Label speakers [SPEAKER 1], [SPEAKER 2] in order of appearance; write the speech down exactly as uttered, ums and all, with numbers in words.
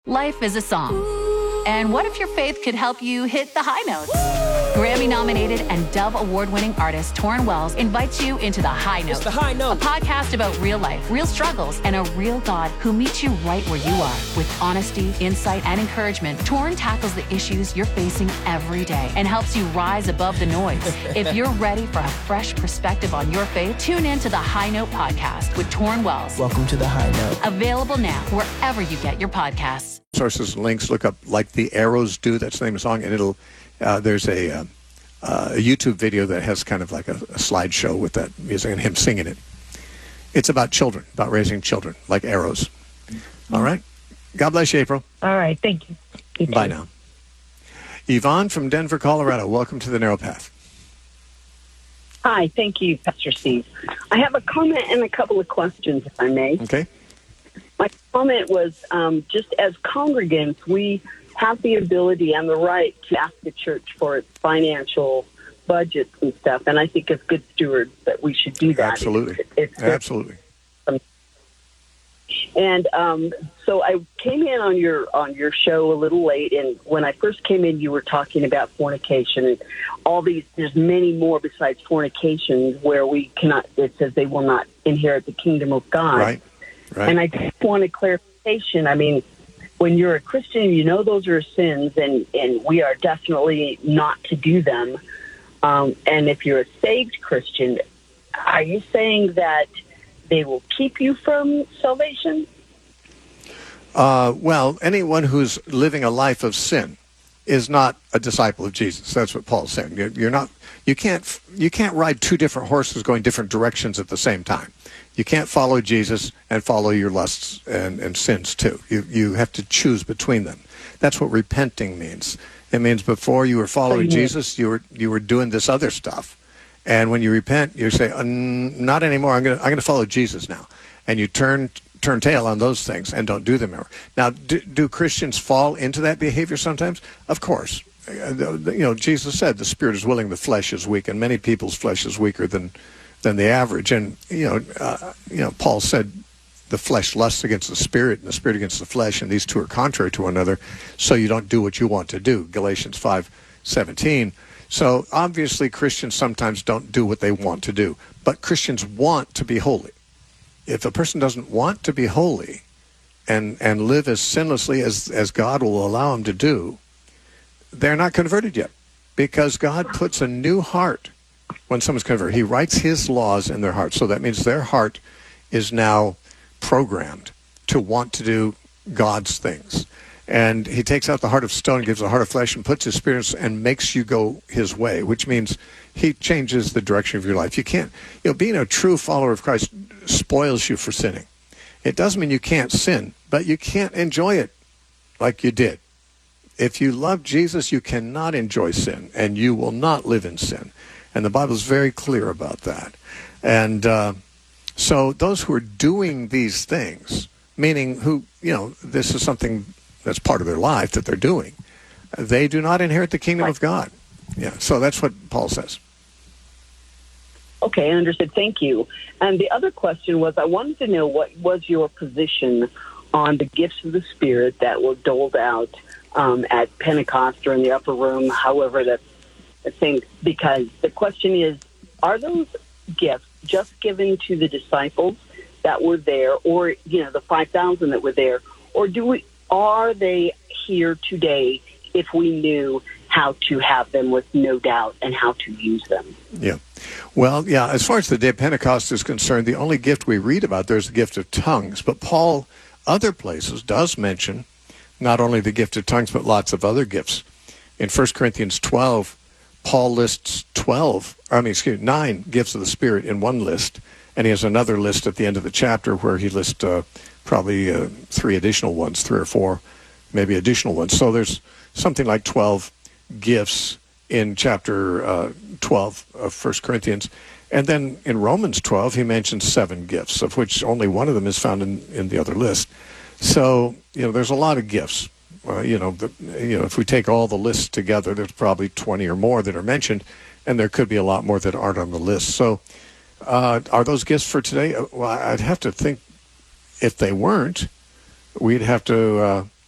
[SPEAKER 1] Life is a song. And what if your faith could help you hit the high notes? Grammy-nominated and Dove Award-winning artist Torrin Wells invites you into The High Note.
[SPEAKER 2] It's The High Note.
[SPEAKER 1] A podcast about real life, real struggles, and a real God who meets you right where you are. With honesty, insight, and encouragement, Torrin tackles the issues you're facing every day and helps you rise above the noise. If you're ready for a fresh perspective on your faith, tune in to The High Note podcast with Torrin Wells.
[SPEAKER 2] Welcome to The High Note.
[SPEAKER 1] Available now wherever you get your podcasts.
[SPEAKER 3] Sources and links, look up Like the Arrows Do, that's the name of the song, and it'll, uh, there's a, uh, uh, a YouTube video that has kind of like a, a slideshow with that music and him singing it. It's about children, about raising children, like arrows. All right? God bless you, April.
[SPEAKER 4] All right, thank you. you
[SPEAKER 3] Bye now. Yvonne from Denver, Colorado, welcome to the Narrow Path.
[SPEAKER 4] Hi, thank you, Pastor Steve. I have a comment and a couple of questions, if I may.
[SPEAKER 3] Okay.
[SPEAKER 4] My comment was, um, just as congregants, we have the ability and the right to ask the church for its financial budgets and stuff, and I think as good stewards that we should do that.
[SPEAKER 3] Absolutely.
[SPEAKER 4] It's, it's
[SPEAKER 3] Absolutely.
[SPEAKER 4] And um, so I came in on your on your show a little late, and when I first came in, you were talking about fornication and all these. There's many more besides fornication where we cannot. It says they will not inherit the kingdom of God.
[SPEAKER 3] Right. Right.
[SPEAKER 4] And I just wanted clarification. I mean, when you're a Christian, you know those are sins, and, and we are definitely not to do them. Um, and if you're a saved Christian, are you saying that they will keep you from salvation?
[SPEAKER 3] Uh, well, anyone who's living a life of sin is not a disciple of Jesus. That's what Paul's saying. You're, you're not. You can't. You can't ride two different horses going different directions at the same time. You can't follow Jesus and follow your lusts and, and sins too. You you have to choose between them. That's what repenting means. It means before you were following
[SPEAKER 4] Amen.
[SPEAKER 3] Jesus, you were you were doing this other stuff, and when you repent, you say, uh, "Not anymore. I'm going to I'm going to follow Jesus now," and you turn turn tail on those things and don't do them anymore. Now, do, do Christians fall into that behavior sometimes? Of course. Uh, you know, Jesus said, "The spirit is willing, the flesh is weak," and many people's flesh is weaker than. than the average. And, you know, uh, you know, Paul said the flesh lusts against the spirit and the spirit against the flesh, and these two are contrary to one another, so you don't do what you want to do, Galatians five seventeen. So obviously Christians sometimes don't do what they want to do, but Christians want to be holy. If a person doesn't want to be holy and, and live as sinlessly as, as God will allow them to do, they're not converted yet, because God puts a new heart when someone's converted. He writes his laws in their heart. So that means their heart is now programmed to want to do God's things. And he takes out the heart of stone, gives the heart of flesh, and puts his spirit and makes you go his way, which means he changes the direction of your life. You can't, you know, being a true follower of Christ spoils you for sinning. It doesn't mean you can't sin, but you can't enjoy it like you did. If you love Jesus, you cannot enjoy sin, and you will not live in sin. And the Bible is very clear about that. And uh, so those who are doing these things, meaning who, you know, this is something that's part of their life that they're doing, they do not inherit the kingdom of God. Yeah, so that's what Paul says.
[SPEAKER 4] Okay, I understood. Thank you. And the other question was, I wanted to know what was your position on the gifts of the Spirit that were doled out um, at Pentecost or in the upper room, however that's I think, because the question is, are those gifts just given to the disciples that were there, or, you know, the five thousand that were there, or do we, are they here today if we knew how to have them with no doubt and how to use them?
[SPEAKER 3] Yeah. Well, yeah, as far as the day of Pentecost is concerned, the only gift we read about there is the gift of tongues. But Paul, other places, does mention not only the gift of tongues, but lots of other gifts. In First Corinthians twelve, Paul lists twelve, I mean, excuse me, nine gifts of the Spirit in one list, and he has another list at the end of the chapter where he lists uh, probably uh, three additional ones, three or four, maybe additional ones. So there's something like twelve gifts in chapter uh, twelve of First Corinthians. And then in Romans twelve, he mentions seven gifts, of which only one of them is found in, in the other list. So, you know, there's a lot of gifts. Uh, you know, the, you know, if we take all the lists together, there's probably twenty or more that are mentioned, and there could be a lot more that aren't on the list. So, uh, are those gifts for today? Well, I'd have to think if they weren't, we'd have to uh,